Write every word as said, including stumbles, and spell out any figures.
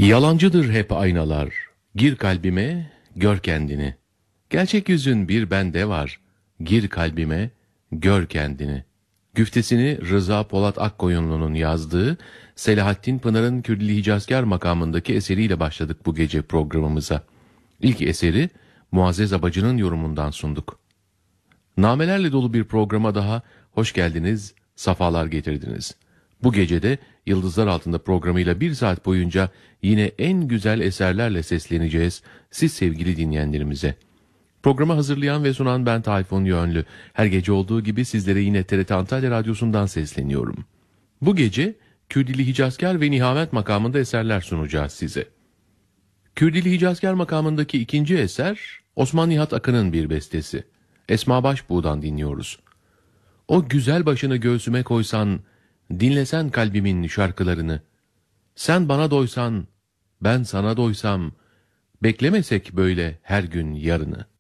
Yalancıdır hep aynalar, gir kalbime, gör kendini. Gerçek yüzün bir bende var, gir kalbime, gör kendini. Güftesini Rıza Polat Akkoyunlu'nun yazdığı Selahattin Pınar'ın Kürdili Hicazkar makamındaki eseriyle başladık bu gece programımıza. İlk eseri Muazzez Abacı'nın yorumundan sunduk. Namelerle dolu bir programa daha hoş geldiniz, safalar getirdiniz. Bu gecede Yıldızlar Altında programıyla bir saat boyunca yine en güzel eserlerle sesleneceğiz siz sevgili dinleyenlerimize. Programı hazırlayan ve sunan ben Tayfun Yönlü. Her gece olduğu gibi sizlere yine T R T Antalya Radyosu'ndan sesleniyorum. Bu gece Kürdili Hicazkar ve Nihamet makamında eserler sunacağız size. Kürdili Hicazkar makamındaki ikinci eser Osman Nihat Akın'ın bir bestesi. Esma Başbuğ'dan dinliyoruz. O güzel başını göğsüme koysan, dinlesen kalbimin şarkılarını. Sen bana doysan, ben sana doysam, beklemesek böyle her gün yarını.